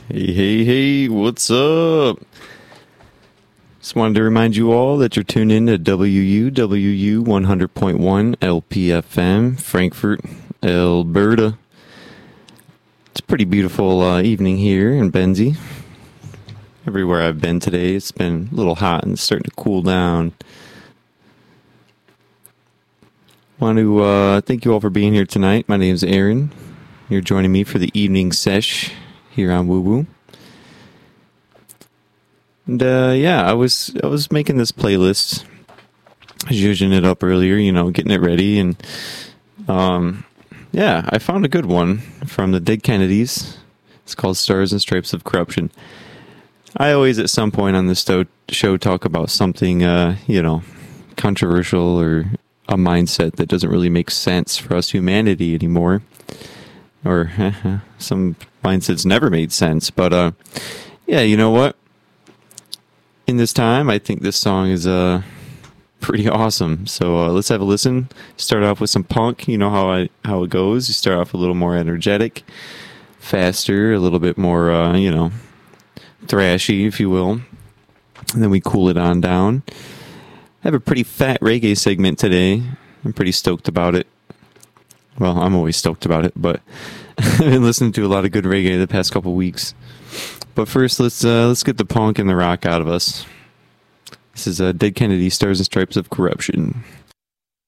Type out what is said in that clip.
Hey, what's up? Just wanted to remind you all that you're tuned in to WU 100.1 LPFM, Frankfurt, Alberta. It's a pretty beautiful evening here in Benzie. Everywhere I've been today, it's been a little hot and starting to cool down. Want to thank you all for being here tonight. My name is Aaron. You're joining me for the evening sesh here on Woo Woo. And I was making this playlist. I was using it up earlier, getting it ready, and I found a good one from the Dead Kennedys. It's called Stars and Stripes of Corruption. I always, at some point on this show, talk about something, controversial or a mindset that doesn't really make sense for us humanity anymore. Or some mindsets never made sense. But, you know what? In this time, I think this song is pretty awesome. So let's have a listen. Start off with some punk. You know how it goes. You start off a little more energetic, faster, a little bit more, thrashy, if you will. And then we cool it on down. I have a pretty fat reggae segment today. I'm pretty stoked about it. Well, I'm always stoked about it, but I've been listening to a lot of good reggae the past couple weeks. But first, let's get the punk and the rock out of us. This is Dead Kennedy, Stars and Stripes of Corruption.